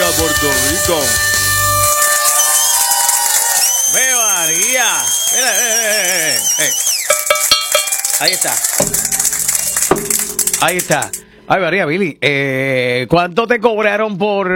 Puerto Rico. ¡Ve María! Ahí está. Ahí está. Ay, María, Billy, ¿cuánto te cobraron por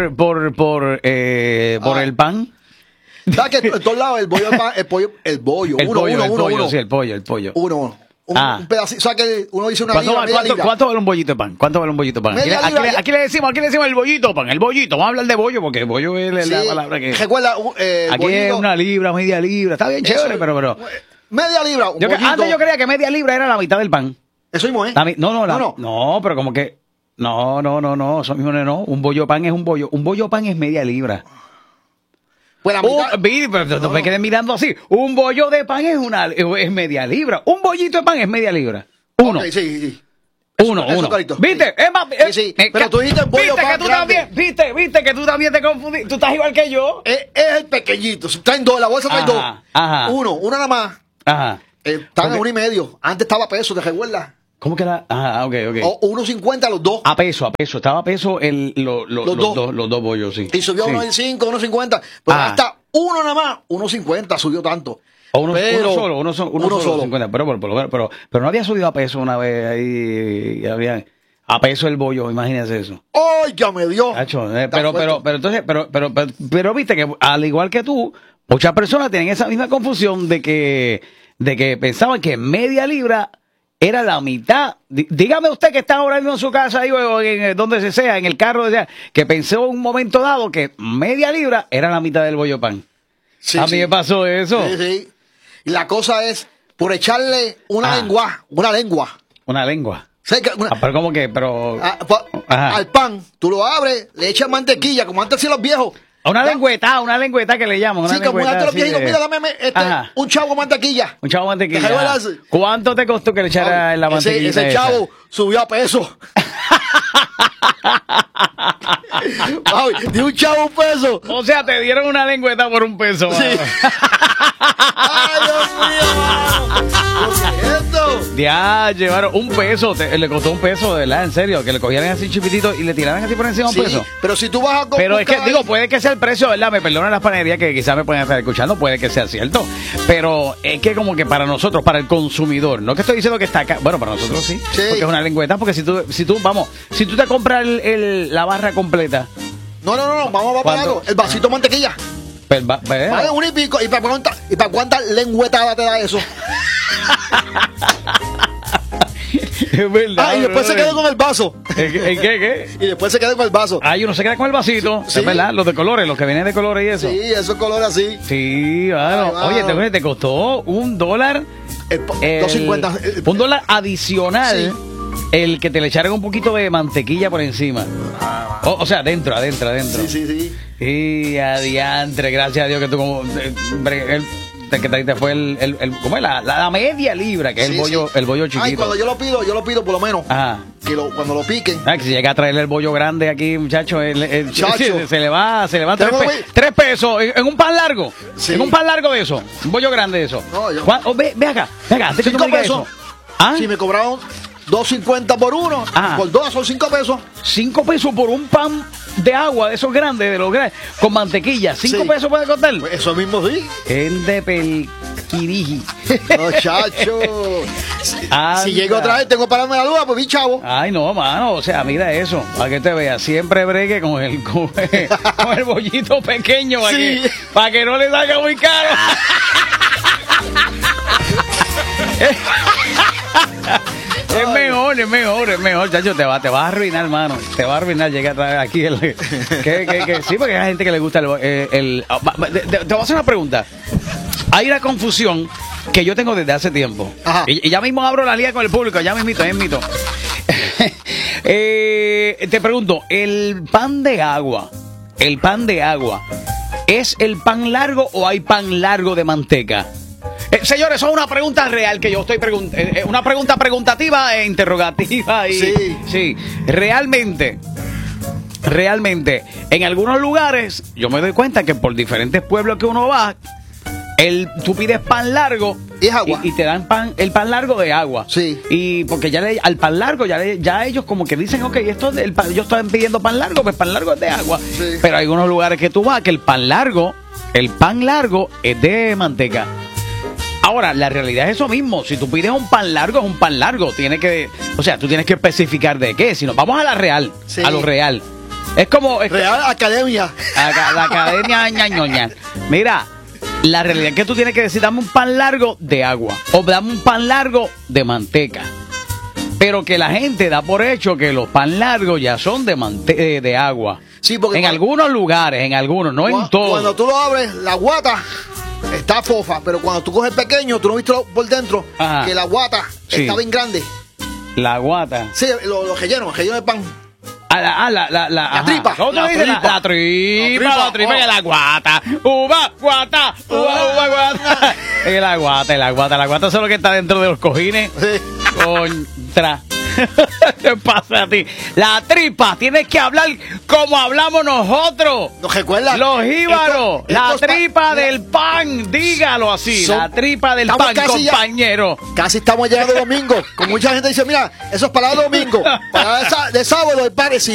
el pan? ¿Sabes que en todos lados el bollo, el bollo, uno. Sí, el pollo. Uno. Un pedacito, o sea que uno dice una libra, media libra. ¿Cuánto vale un bollito de pan? Aquí le decimos el bollito pan, el bollito. Vamos a hablar de bollo porque el bollo es la palabra que... Recuerda, aquí es una libra, media libra. Está bien chévere, pero... Media libra, antes yo creía que media libra era la mitad del pan. Eso mismo, ¿eh? No, pero como que... No, eso mismo no. Un bollo pan es un bollo. Un bollo pan es media libra. Pues la mitad... pero no me quedes mirando así. Un bollo de pan es media libra. Un bollito de pan es media libra. Uno. Okay, sí. Uno. ¿Viste? Es más, sí. Pero tú dijiste bollo pan grande. ¿Viste que tú también te confundiste? Tú estás igual que yo. Es el pequeñito. Está en dos. La bolsa está en dos. Ajá. Uno nada más. Ajá. Están en 1.5. Antes estaba a peso, ¿te recuerdas? ¿Cómo que era? Ajá, ok. O 1.50 los dos. A peso. Estaba a peso los dos bollos, sí. Y subió 1.5, 1.50. Pero hasta uno nada más, 1.50 subió tanto. O uno solo. 50, pero no había subido a peso una vez ahí. Había a peso el bollo, imagínense eso. ¡Ay, ya me dio! Pero viste que al igual que tú, muchas personas tienen esa misma confusión de que pensaban que media libra era la mitad. Dígame usted que está ahora mismo en su casa ahí, o en donde sea, en el carro, que pensó en un momento dado que media libra era la mitad del bollo pan. Sí, a mí me pasó eso. Sí. Y la cosa es, por echarle una lengua. Una lengua. Pero ¿cómo que? Al pan, tú lo abres, le echas mantequilla, como antes hacían los viejos. Una lengüeta que le llaman. Sí, como antes los viejitos, mira, dame un chavo de mantequilla. Un chavo de mantequilla. ¿Cuánto te costó que le echara la mantequilla? Ese chavo subió a peso. Di un chavo un peso. O sea, te dieron una lengüeta por un peso. Sí. ¡Ay, Dios mío! ¿Qué es esto? Ya, llevaron un peso. Le costó un peso, de verdad, en serio. Que le cogieran así chipitito y le tiraran así por encima un peso. Pero si tú vas a... Pero es que, puede que sea el precio, ¿verdad? Me perdonan las panaderías que quizás me pueden estar escuchando. Puede que sea cierto. Pero es que como que para nosotros, para el consumidor, no que estoy diciendo que está acá. Bueno, para nosotros sí. Porque es una lengüeta. Porque si tú te compras la barra completa. No, vamos a pagarlo. El vasito de mantequilla. Vale, un y pico. ¿Y para cuántas lengüetadas te da eso? Es verdad. Y después se queda con el vaso. ¿En qué? Y después se queda con el vaso. Uno se queda con el vasito. Sí. Es verdad, los de colores, los que vienen de colores y eso. Sí, esos colores así. Sí, claro. Oye, te costó $1. $2.50. $1 adicional. Sí. El que te le echaran un poquito de mantequilla por encima. O sea, adentro. Sí. Y adiantre, gracias a Dios que tú como... que te fue ¿cómo es? La media libra, que es el bollo chiquito. Ay, cuando yo lo pido por lo menos. Ajá. Que cuando lo piquen. Que si llega a traerle el bollo grande aquí, muchacho, se le va 3 pesos en un pan largo. Sí. En un pan largo de eso. Un bollo grande de eso. No, ve acá. Antes que tú me digas eso. Si me cobraron $2.50 por uno, por dos son 5 pesos. 5 pesos por un pan de agua, de esos grandes, de los grandes, con mantequilla. 5 pesos puede costar. Pues eso mismo sí. El de pelquiriji. Muchacho. Si llego otra vez, tengo que pararme la luz, pues mi chavo. Ay, no, mano. O sea, mira eso. Para que te veas. Siempre bregue con el bollito pequeño. Para que no le salga muy caro. Es mejor, chacho, te vas a arruinar, hermano. Te va a arruinar, llega a traer aquí sí, porque hay gente que le gusta te voy a hacer una pregunta. Hay una confusión que yo tengo desde hace tiempo. Y ya mismo abro la liga con el público, ya mismito. Te pregunto, el pan de agua, ¿es el pan largo o hay pan largo de manteca? Señores, eso es una pregunta real que yo estoy preguntando. Una pregunta preguntativa e interrogativa. Sí. Realmente, en algunos lugares, yo me doy cuenta que por diferentes pueblos que uno va, tú pides pan largo Y es agua. Y te dan el pan largo de agua. Sí. Y porque al pan largo, ya ellos como que dicen, ok, ellos están pidiendo pan largo, pues pan largo es de agua. Sí. Pero hay unos lugares que tú vas que el pan largo es de manteca. Ahora, la realidad es eso mismo. Si tú pides un pan largo, es un pan largo. Tú tienes que especificar de qué. Si no, vamos a la real, sí. a lo real. Es como... Real Academia. La academia ñañoña. Mira, la realidad es que tú tienes que decir, dame un pan largo de agua. O dame un pan largo de manteca. Pero que la gente da por hecho que los pan largos ya son de agua. Sí, porque en algunos lugares, no en todos. Cuando tú lo abres, la guata está fofa, pero cuando tú coges pequeño, tú no viste por dentro. Ajá. Que la guata está bien grande. La guata. Sí, los rellenos de pan. La tripa. ¿Cómo tú dices? La tripa y la guata. Uva, guata. La guata es lo que está dentro de los cojines. Sí. Contra. ¿Qué pasa a ti? La tripa, tienes que hablar como hablamos nosotros. ¿No recuerdas? Los jíbaros, la tripa del pan, dígalo así, la tripa del pan, compañero. Casi estamos llegando domingo. Con mucha gente dice, mira, eso es para domingo. Para de sábado es parecido.